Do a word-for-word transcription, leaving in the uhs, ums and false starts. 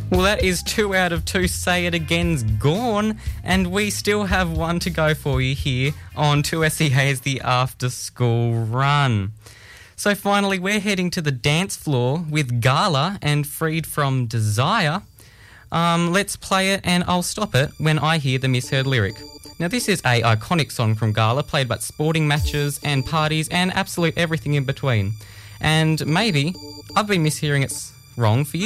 Well, that is two out of two Say It Again's gone, and we still have one to go for you here on two S E A's The After School Run. So finally, we're heading to the dance floor with Gala and Freed From Desire. Um, let's play it and I'll stop it when I hear the misheard lyric. Now, this is a iconic song from Gala, played at sporting matches and parties and absolute everything in between. And maybe I've been mishearing it wrong for you.